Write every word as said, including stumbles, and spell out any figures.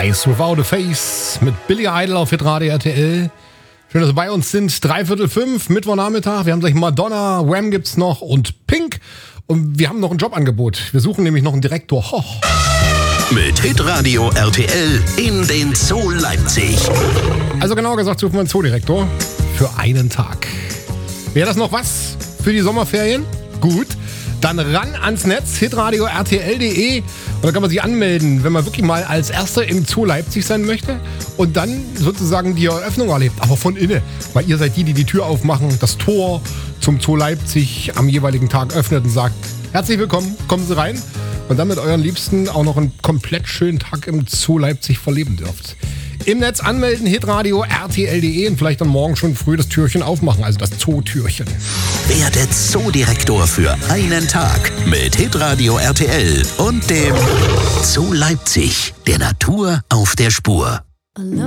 Eyes Without a Face mit Billy Idol auf Hitradio R T L. Schön, dass Sie bei uns sind. Dreiviertel fünf, Mittwochnachmittag. Wir haben gleich Madonna, Wham gibt's noch und Pink. Und wir haben noch ein Jobangebot. Wir suchen nämlich noch einen Direktor. Hoch. Mit Hitradio R T L in den Zoo Leipzig. Also genauer gesagt suchen wir einen Zoodirektor für einen Tag. Wäre das noch was für die Sommerferien? Gut. Dann ran ans Netz, hitradio r t l punkt d e. Und da kann man sich anmelden, wenn man wirklich mal als Erster im Zoo Leipzig sein möchte und dann sozusagen die Eröffnung erlebt, aber von innen. Weil ihr seid die, die die Tür aufmachen, das Tor zum Zoo Leipzig am jeweiligen Tag öffnet und sagt, herzlich willkommen, kommen Sie rein. Und dann mit euren Liebsten auch noch einen komplett schönen Tag im Zoo Leipzig verleben dürft. Im Netz anmelden, hitradio r t l punkt d e und vielleicht dann morgen schon früh das Türchen aufmachen, also das Zootürchen. Werde Zoodirektor für einen Tag mit Hitradio R T L und dem Zoo Leipzig, der Natur auf der Spur.